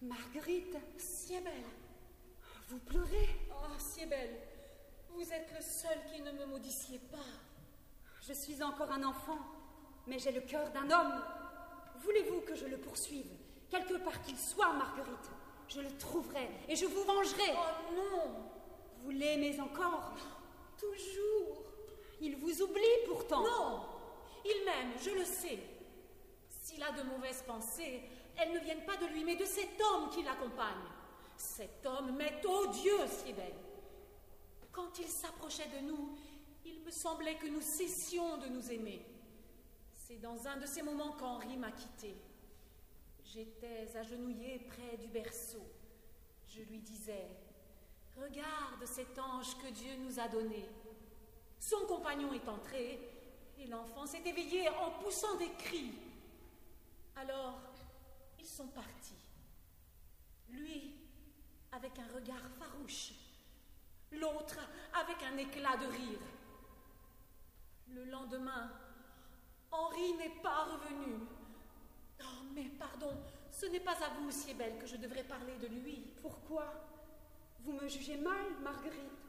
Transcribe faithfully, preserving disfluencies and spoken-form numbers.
Marguerite, Siebel. vous pleurez? Oh, Siebel, vous êtes le seul qui ne me maudissiez pas. Je suis encore un enfant, mais j'ai le cœur d'un homme. Voulez-vous que je le poursuive? Quelque part qu'il soit, Marguerite, je le trouverai et je vous vengerai. Oh non! Vous l'aimez encore? Toujours. Il vous oublie pourtant. Non, il m'aime, je le sais. S'il a de mauvaises pensées, elles ne viennent pas de lui, mais de cet homme qui l'accompagne. Cet homme m'est odieux, Siebel. Quand il s'approchait de nous, il me semblait que nous cessions de nous aimer. C'est dans un de ces moments qu'Henri m'a quittée. J'étais agenouillée près du berceau. Je lui disais, « Regarde cet ange que Dieu nous a donné. » Son compagnon est entré et l'enfant s'est éveillé en poussant des cris. Alors, ils sont partis. Lui, avec un regard farouche. L'autre, avec un éclat de rire. Le lendemain, Henri n'est pas revenu. Oh, mais pardon, ce n'est pas à vous, Siebel, que je devrais parler de lui. Pourquoi? Vous me jugez mal, Marguerite?